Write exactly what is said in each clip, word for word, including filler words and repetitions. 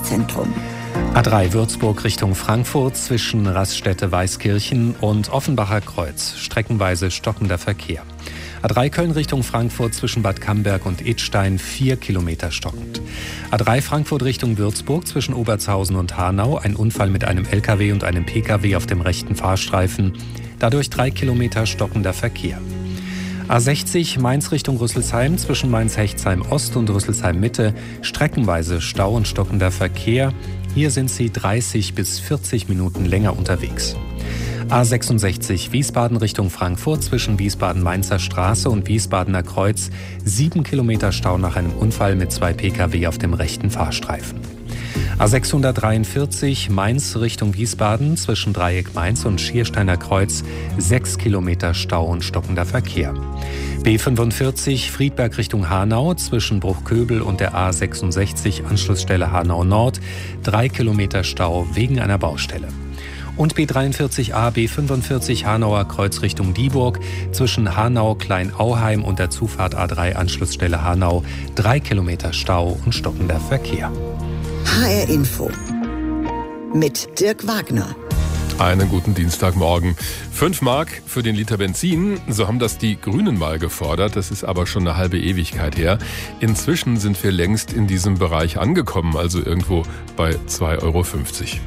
Verkehrszentrum. A drei Würzburg Richtung Frankfurt zwischen Raststätte Weißkirchen und Offenbacher Kreuz. Streckenweise stockender Verkehr. A drei Köln Richtung Frankfurt zwischen Bad Camberg und Idstein vier Kilometer stockend. A drei Frankfurt Richtung Würzburg zwischen Obertshausen und Hanau. Ein Unfall mit einem L K W und einem P K W auf dem rechten Fahrstreifen. Dadurch drei Kilometer stockender Verkehr. A sechzig Mainz Richtung Rüsselsheim zwischen Mainz-Hechtsheim Ost und Rüsselsheim Mitte. Streckenweise Stau und stockender Verkehr. Hier sind Sie dreißig bis vierzig Minuten länger unterwegs. A sechsundsechzig Wiesbaden Richtung Frankfurt zwischen Wiesbaden-Mainzer Straße und Wiesbadener Kreuz. Sieben Kilometer Stau nach einem Unfall mit zwei P K W auf dem rechten Fahrstreifen. A sechshundertdreiundvierzig Mainz Richtung Wiesbaden zwischen Dreieck Mainz und Schiersteiner Kreuz. Sechs Kilometer Stau und stockender Verkehr. B fünfundvierzig Friedberg Richtung Hanau zwischen Bruchköbel und der A sechsundsechzig Anschlussstelle Hanau Nord. Drei Kilometer Stau wegen einer Baustelle. Und B dreiundvierzig A, B fünfundvierzig Hanauer Kreuz Richtung Dieburg zwischen Hanau-Kleinauheim und der Zufahrt A drei Anschlussstelle Hanau. Drei Kilometer Stau und stockender Verkehr. H R Info mit Dirk Wagner. Einen guten Dienstagmorgen. Fünf Mark für den Liter Benzin, so haben das die Grünen mal gefordert. Das ist aber schon eine halbe Ewigkeit her. Inzwischen sind wir längst in diesem Bereich angekommen, also irgendwo bei zwei Euro fünfzig.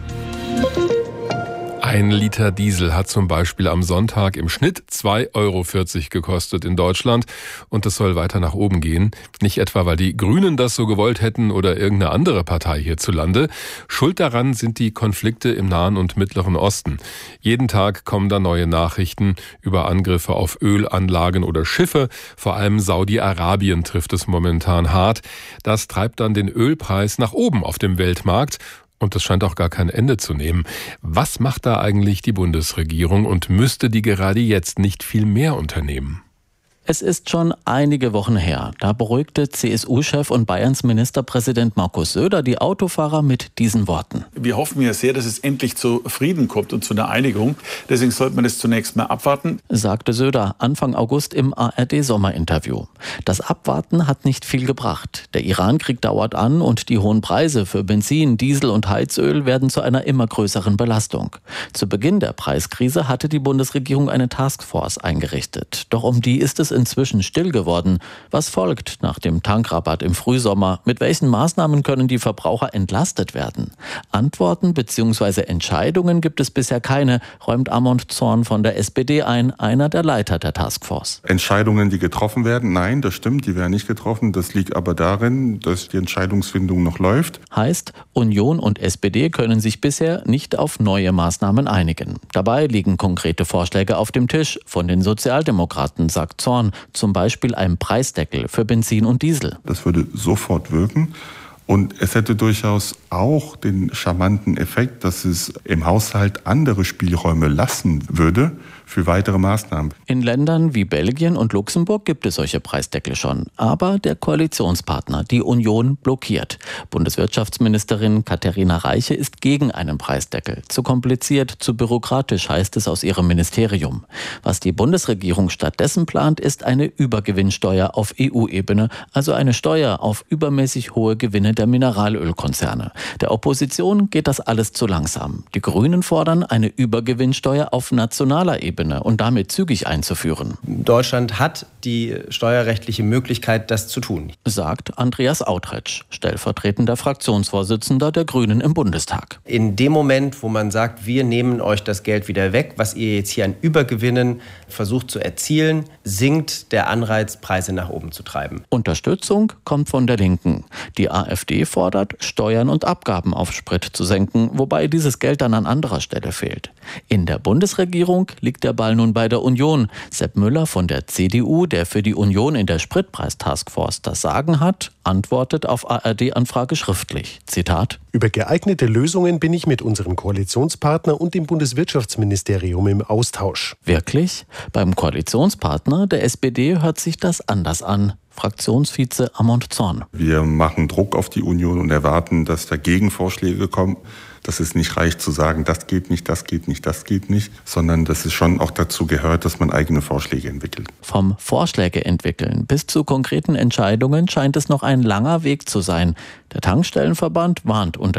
Ein Liter Diesel hat zum Beispiel am Sonntag im Schnitt zwei Euro vierzig gekostet in Deutschland. Und das soll weiter nach oben gehen. Nicht etwa, weil die Grünen das so gewollt hätten oder irgendeine andere Partei hierzulande. Schuld daran sind die Konflikte im Nahen und Mittleren Osten. Jeden Tag kommen da neue Nachrichten über Angriffe auf Ölanlagen oder Schiffe. Vor allem Saudi-Arabien trifft es momentan hart. Das treibt dann den Ölpreis nach oben auf dem Weltmarkt. Und das scheint auch gar kein Ende zu nehmen. Was macht da eigentlich die Bundesregierung und müsste die gerade jetzt nicht viel mehr unternehmen? Es ist schon einige Wochen her. Da beruhigte C S U-Chef und Bayerns Ministerpräsident Markus Söder die Autofahrer mit diesen Worten. Wir hoffen ja sehr, dass es endlich zu Frieden kommt und zu einer Einigung. Deswegen sollte man das zunächst mal abwarten, sagte Söder Anfang August im A R D-Sommerinterview. Das Abwarten hat nicht viel gebracht. Der Iran-Krieg dauert an und die hohen Preise für Benzin, Diesel und Heizöl werden zu einer immer größeren Belastung. Zu Beginn der Preiskrise hatte die Bundesregierung eine Taskforce eingerichtet. Doch um die ist es inzwischen still geworden. Was folgt nach dem Tankrabatt im Frühsommer? Mit welchen Maßnahmen können die Verbraucher entlastet werden? Antworten bzw. Entscheidungen gibt es bisher keine, räumt Amond Zorn von der S P D ein, einer der Leiter der Taskforce. Entscheidungen, die getroffen werden? Nein, das stimmt, die werden nicht getroffen. Das liegt aber darin, dass die Entscheidungsfindung noch läuft. Heißt, Union und S P D können sich bisher nicht auf neue Maßnahmen einigen. Dabei liegen konkrete Vorschläge auf dem Tisch von den Sozialdemokraten, sagt Zorn. Zum Beispiel ein Preisdeckel für Benzin und Diesel. Das würde sofort wirken. Und es hätte durchaus auch den charmanten Effekt, dass es im Haushalt andere Spielräume lassen würde für weitere Maßnahmen. In Ländern wie Belgien und Luxemburg gibt es solche Preisdeckel schon. Aber der Koalitionspartner, die Union, blockiert. Bundeswirtschaftsministerin Katharina Reiche ist gegen einen Preisdeckel. Zu kompliziert, zu bürokratisch, heißt es aus ihrem Ministerium. Was die Bundesregierung stattdessen plant, ist eine Übergewinnsteuer auf E U-Ebene, also eine Steuer auf übermäßig hohe Gewinne der Mineralölkonzerne. Der Opposition geht das alles zu langsam. Die Grünen fordern eine Übergewinnsteuer auf nationaler Ebene und damit zügig einzuführen. Deutschland hat die steuerrechtliche Möglichkeit, das zu tun, sagt Andreas Autretsch, stellvertretender Fraktionsvorsitzender der Grünen im Bundestag. In dem Moment, wo man sagt, wir nehmen euch das Geld wieder weg, was ihr jetzt hier an Übergewinnen versucht zu erzielen, sinkt der Anreiz, Preise nach oben zu treiben. Unterstützung kommt von der Linken. Die AfD fordert, Steuern und Abgaben auf Sprit zu senken, wobei dieses Geld dann an anderer Stelle fehlt. In der Bundesregierung liegt der Ball nun bei der Union. Sepp Müller von der C D U, der für die Union in der Spritpreis-Taskforce das Sagen hat, antwortet auf A R D-Anfrage schriftlich. Zitat: Über geeignete Lösungen bin ich mit unserem Koalitionspartner und dem Bundeswirtschaftsministerium im Austausch. Wirklich? Beim Koalitionspartner der S P D hört sich das anders an. Fraktionsvize Amond Zorn. Wir machen Druck auf die Union und erwarten, dass da Gegenvorschläge kommen. Dass es nicht reicht zu sagen, das geht nicht, das geht nicht, das geht nicht, sondern dass es schon auch dazu gehört, dass man eigene Vorschläge entwickelt. Vom Vorschläge entwickeln bis zu konkreten Entscheidungen scheint es noch ein langer Weg zu sein. Der Tankstellenverband warnt unter